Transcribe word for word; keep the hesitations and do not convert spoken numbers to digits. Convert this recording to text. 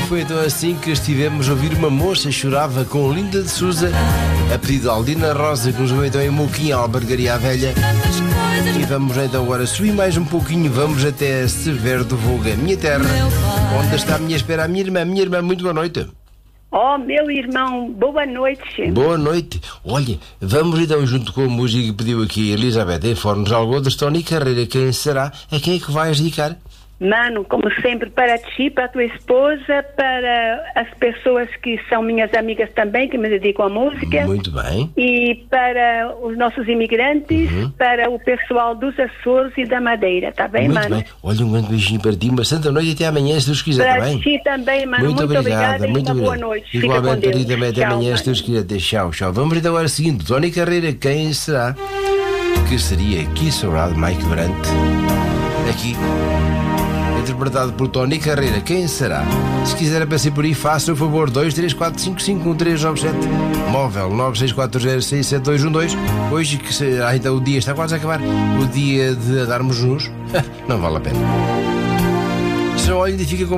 foi então assim que estivemos a ouvir uma moça chorava com Linda de Souza, a pedido de Aldina Rosa, que nos veio então em Moquinha, Albergaria à Velha. E vamos então agora subir mais um pouquinho, vamos até Severo do Voga, minha terra, onde está a minha espera a minha irmã. Minha irmã, muito boa noite. Oh, meu irmão, boa noite. Boa noite. Olha, vamos então junto com a música que pediu aqui a Elizabeth em Fornos Algodas, Tony Carreira. Quem será? A quem é que vais dedicar? Mano, como sempre, para ti, para a tua esposa, para as pessoas que são minhas amigas também, que me dedicam à música. Muito bem. E para os nossos imigrantes, uhum. para o pessoal dos Açores e da Madeira, tá bem, muito mano? Muito bem. Olha, um grande beijinho para ti, uma santa noite e até amanhã, se Deus quiser, para tá bem? Para ti também, mano. Muito, muito obrigada, obrigada muito e uma obrigado. boa noite. Igualmente Fica com para ti também, até tchau, amanhã, mano. se Deus quiser. Tchau, tchau. Vamos então agora seguindo. Tony Carreira, quem será? Que seria Kiss Around Mike Brandt? Aqui. Interpretado por Tony Carreira, quem será? Se quiser aparecer por aí, faça o favor. Dois três quatro cinco cinco um três nove sete, móvel nove seis quatro zero seis sete dois um dois. Hoje que será, então o dia está quase a acabar, o dia de darmos nus, não vale a pena. Se não, olha, ainda fica com